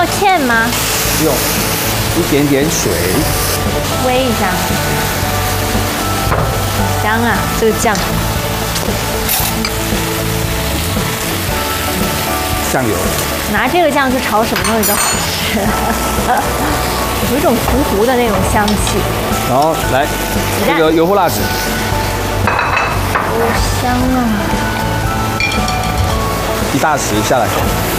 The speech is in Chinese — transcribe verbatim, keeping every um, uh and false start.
要芡吗？ 不用，一点点水， 煨一下。香啊，这个酱。 酱油。 拿这个酱去炒什么东西都好吃，有一种糊糊的那种香气。 然后来这个油泼辣子。 好香啊！ 一大匙下来。